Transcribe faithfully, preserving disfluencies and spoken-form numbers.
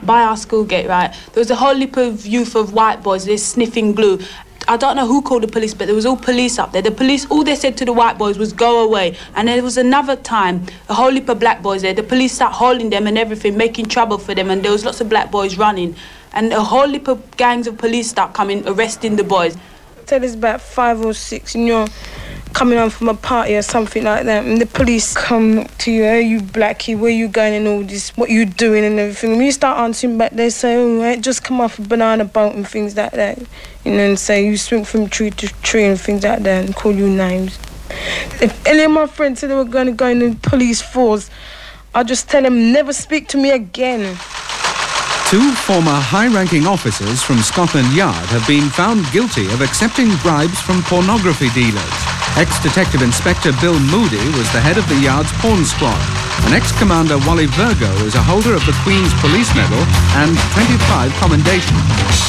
by our school gate, right, there was a whole heap of youth of white boys, they're sniffing glue. I don't know who called the police, but there was all police up there. The police, all they said to the white boys was go away. And there was another time, a whole heap of black boys there. The police start holding them and everything, making trouble for them, and there was lots of black boys running. And a whole heap of gangs of police start coming, arresting the boys. Tell us about five or six, and you're coming home from a party or something like that, and the police come up to you, hey, you blackie, where you going and all this, what you doing and everything. When you start answering back, they say, oh, right, just come off a banana boat and things like that. And then say you swing from tree to tree and things like that and call you names. If any of my friends said they were going to go in the police force, I'll just tell them, never speak to me again. Two former high-ranking officers from Scotland Yard have been found guilty of accepting bribes from pornography dealers. Ex-Detective Inspector Bill Moody was the head of the Yard's porn squad, and ex-Commander Wally Virgo is a holder of the Queen's Police Medal and twenty-five commendations.